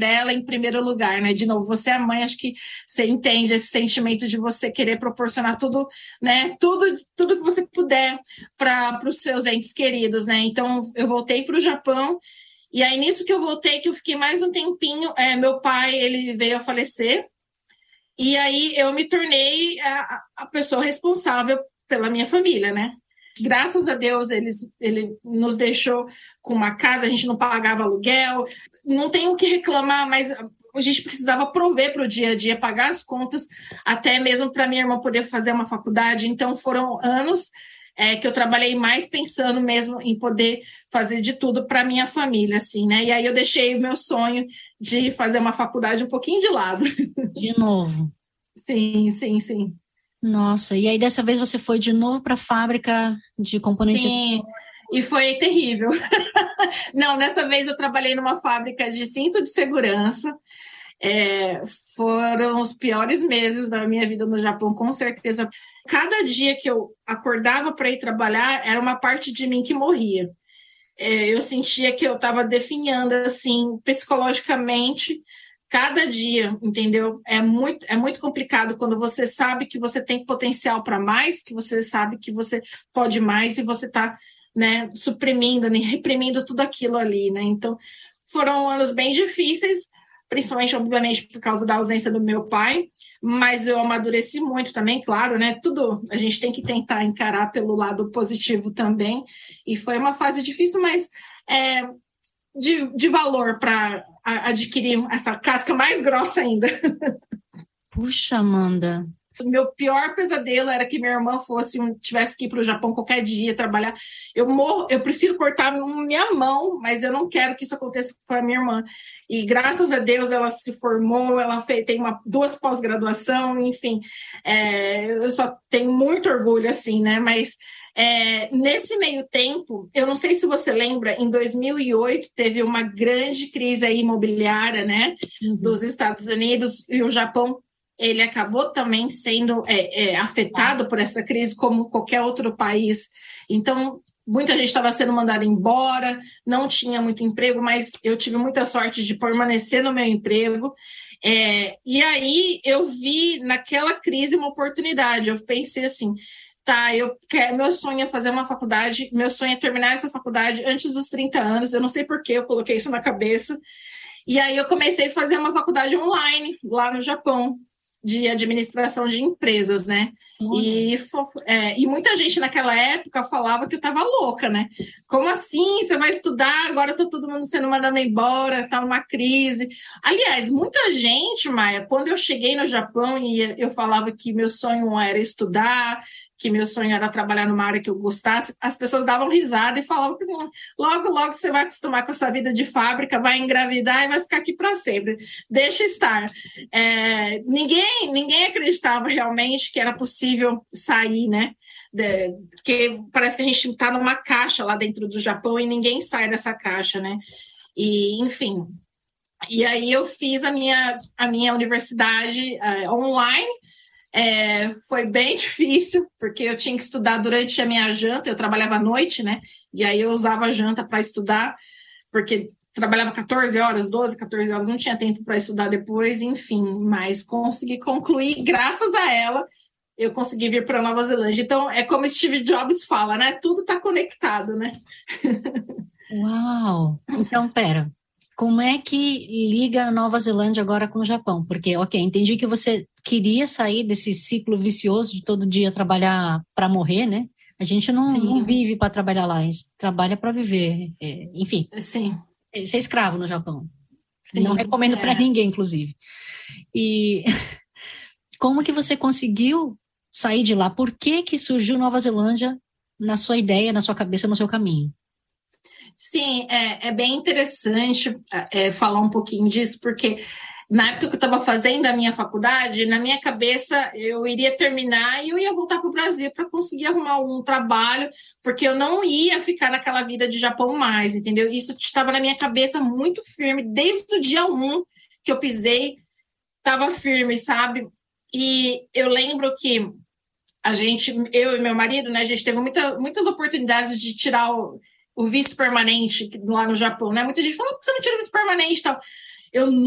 dela em primeiro lugar, né? De novo, você é mãe, acho que você entende esse sentimento de você querer proporcionar tudo, né? Tudo que você puder para os seus entes queridos, né? Então, eu voltei para o Japão. E aí, nisso que eu voltei, que eu fiquei mais um tempinho, meu pai, ele veio a falecer. E aí, eu me tornei a pessoa responsável pela minha família, né? Graças a Deus, ele nos deixou com uma casa, a gente não pagava aluguel, não tem o que reclamar, mas a gente precisava prover para o dia a dia, pagar as contas, até mesmo para minha irmã poder fazer uma faculdade. Então, foram anos que eu trabalhei mais pensando mesmo em poder fazer de tudo para minha família, assim, né? E aí eu deixei o meu sonho de fazer uma faculdade um pouquinho de lado. De novo. Sim, sim, sim. Nossa, e aí dessa vez você foi de novo para a fábrica de componentes. Sim, e foi terrível. Não, dessa vez eu trabalhei numa fábrica de cinto de segurança. É, Foram os piores meses da minha vida no Japão, com certeza. Cada dia que eu acordava para ir trabalhar, era uma parte de mim que morria. Eu sentia que eu estava definhando, assim, psicologicamente, cada dia, entendeu? É muito complicado quando você sabe que você tem potencial para mais, que você sabe que você pode mais e você está, né, suprimindo, né, reprimindo tudo aquilo ali, né? Então, foram anos bem difíceis, principalmente, obviamente, por causa da ausência do meu pai, mas eu amadureci muito também, claro, né? Tudo a gente tem que tentar encarar pelo lado positivo também, e foi uma fase difícil, mas é, de valor para adquirir essa casca mais grossa ainda. Puxa, Amanda. O meu pior pesadelo era que minha irmã tivesse que ir para o Japão qualquer dia trabalhar. Eu prefiro cortar minha mão, mas eu não quero que isso aconteça com a minha irmã. E graças a Deus ela se formou, tem duas pós-graduação, enfim. Eu só tenho muito orgulho, assim, né? Mas nesse meio tempo, eu não sei se você lembra, em 2008 teve uma grande crise aí imobiliária, né? Dos Estados Unidos, e o Japão ele acabou também sendo afetado por essa crise como qualquer outro país. Então, muita gente estava sendo mandada embora, não tinha muito emprego, mas eu tive muita sorte de permanecer no meu emprego. E aí eu vi naquela crise uma oportunidade. Eu pensei assim, tá, meu sonho é fazer uma faculdade, meu sonho é terminar essa faculdade antes dos 30 anos. Eu não sei por que eu coloquei isso na cabeça. E aí eu comecei a fazer uma faculdade online lá no Japão, de administração de empresas, né? E muita gente naquela época falava que eu estava louca, né? Como assim? Você vai estudar? Agora tá todo mundo sendo mandado embora, tá uma crise. Aliás, muita gente, Maia, quando eu cheguei no Japão e eu falava que meu sonho era estudar, que meu sonho era trabalhar numa área que eu gostasse, as pessoas davam risada e falavam que logo, logo você vai acostumar com essa vida de fábrica, vai engravidar e vai ficar aqui para sempre. Deixa estar. Ninguém acreditava realmente que era possível sair, né? Porque parece que a gente está numa caixa lá dentro do Japão e ninguém sai dessa caixa, né? E, enfim. E aí eu fiz a minha universidade online. Foi bem difícil, porque eu tinha que estudar durante a minha janta, eu trabalhava à noite, né? E aí eu usava a janta para estudar, porque trabalhava 14 horas, 12, 14 horas, não tinha tempo para estudar depois, enfim, mas consegui concluir, graças a ela, eu consegui vir para Nova Zelândia. Então, é como Steve Jobs fala, né? Tudo está conectado, né? Uau! Então, pera. Como é que liga a Nova Zelândia agora com o Japão? Porque, ok, entendi que você queria sair desse ciclo vicioso de todo dia trabalhar para morrer, né? A gente não Sim, vive para trabalhar lá, a gente trabalha para viver. Enfim, sim, ser escravo no Japão. Não sim. recomendo para ninguém, inclusive. E como que você conseguiu sair de lá? Por que que surgiu Nova Zelândia na sua ideia, na sua cabeça, no seu caminho? Sim, é bem interessante falar um pouquinho disso, porque na época que eu estava fazendo a minha faculdade, na minha cabeça eu iria terminar e eu ia voltar para o Brasil para conseguir arrumar um trabalho, porque eu não ia ficar naquela vida de Japão mais, entendeu? Isso estava na minha cabeça muito firme, desde o dia 1 que eu pisei, estava firme, sabe? E eu lembro que eu e meu marido, né, a gente teve muitas oportunidades de tirar o visto permanente lá no Japão, né? Muita gente falou, por que você não tira o visto permanente e tal? Eu